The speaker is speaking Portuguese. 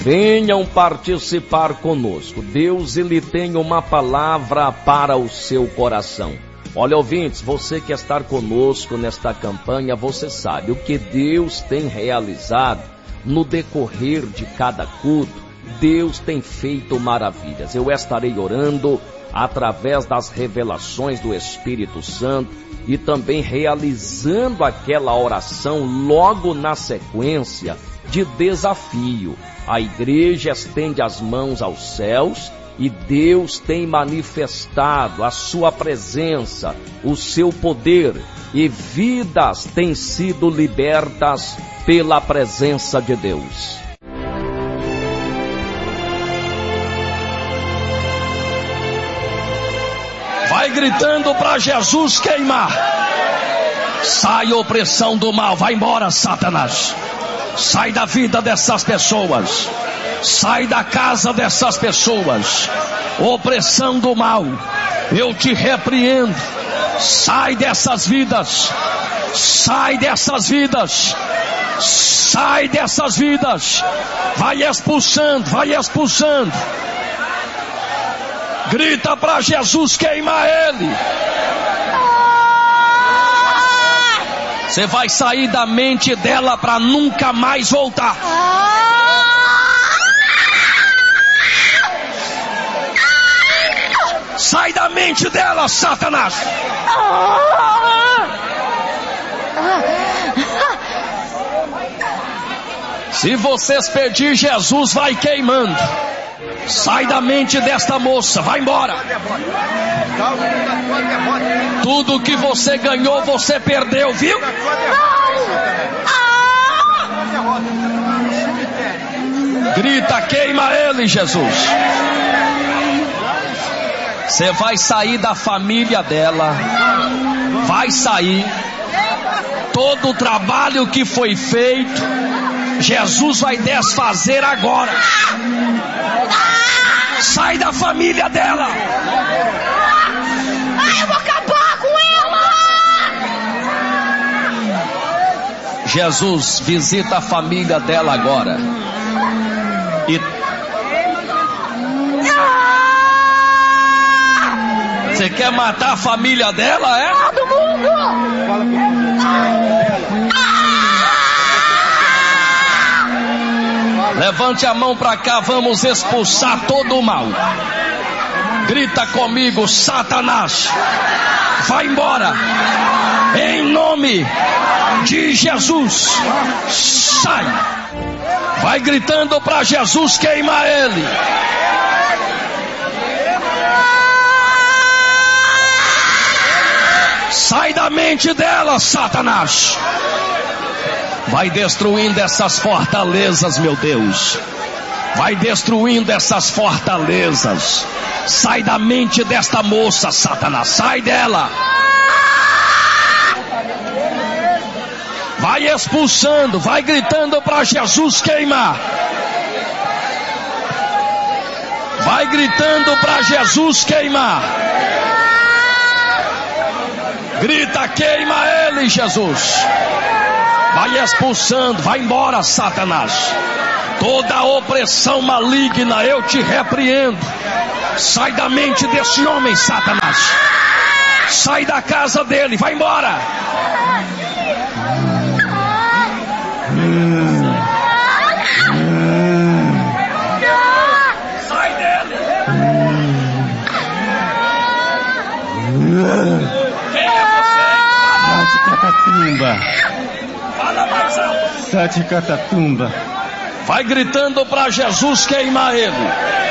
Venham participar conosco. Deus, ele tem uma palavra para o seu coração. Olha, ouvintes, você que está conosco nesta campanha, você sabe o que Deus tem realizado no decorrer de cada culto. Deus tem feito maravilhas. Eu estarei orando através das revelações do Espírito Santo e também realizando aquela oração logo na sequência de desafio. A igreja estende as mãos aos céus e Deus tem manifestado a sua presença, o seu poder, e vidas têm sido libertas pela presença de Deus. Vai gritando para Jesus queimar. Sai a opressão do mal, vai embora, Satanás. Sai da vida dessas pessoas. Sai da casa dessas pessoas. Opressão do mal, eu te repreendo. Sai dessas vidas. Sai dessas vidas. Sai dessas vidas. Vai expulsando, vai expulsando. Grita para Jesus queimar ele. Você vai sair da mente dela para nunca mais voltar. Sai da mente dela, Satanás. Se vocês pedir, Jesus vai queimando. Sai da mente desta moça, vai embora. Tudo que você ganhou, você perdeu, viu? Grita, queima ele, Jesus. Você vai sair da família dela. Vai sair. Todo o trabalho que foi feito, Jesus vai desfazer agora. Sai da família dela. Eu vou acabar com ela. Jesus visita a família dela agora. E você quer matar a família dela, é? Todo mundo. Levante a mão para cá, vamos expulsar todo o mal. Grita comigo, Satanás, vai embora. Em nome de Jesus, sai. Vai gritando para Jesus queimar ele. Sai da mente dela, Satanás. Vai destruindo essas fortalezas, meu Deus. Vai destruindo essas fortalezas. Sai da mente desta moça, Satanás. Sai dela. Vai expulsando, vai gritando para Jesus queimar. Vai gritando para Jesus queimar. Grita, queima ele, Jesus. Vai expulsando, vai embora, Satanás. Toda a opressão maligna eu te repreendo. Sai da mente desse homem, Satanás. Sai da casa dele, vai embora. Sai dele. Quem é você? Catatumba. Fala mais alto. Sete Catatumba. Vai gritando para Jesus queimar ele.